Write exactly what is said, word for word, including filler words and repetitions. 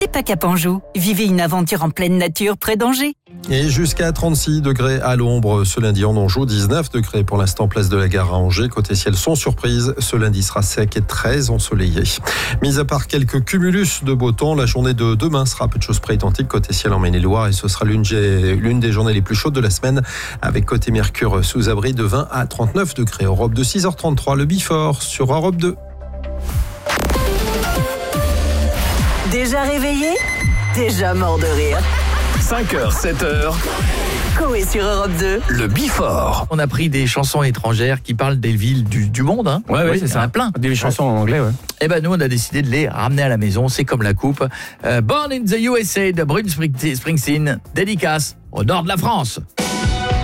Et pas qu'à Panjou. Vivez une aventure en pleine nature près d'Angers. Et jusqu'à trente-six degrés à l'ombre ce lundi en Anjou, dix-neuf degrés pour l'instant place de la Gare à Angers. Côté ciel, sans surprise, ce lundi sera sec et très ensoleillé. Mis à part quelques cumulus de beau temps, la journée de demain sera peu de choses près identique côté ciel en Maine-et-Loire et ce sera l'une, l'une des journées les plus chaudes de la semaine avec côté Mercure sous abri de vingt à trente-neuf degrés. Europe de six heures trente-trois, le Bifort sur Europe deux. Déjà réveillé ? Déjà mort de rire. cinq heures, sept heures. Coé sur Europe deux. Le Bifort. On a pris des chansons étrangères qui parlent des villes du, du monde. Hein. Ouais, ouais, oui, c'est ça. Il y en a plein. Des chansons en anglais, ouais. Et ben nous, on a décidé de les ramener à la maison. C'est comme la coupe. Euh, Born in the U S A de Bruce Springsteen, dédicace au nord de la France.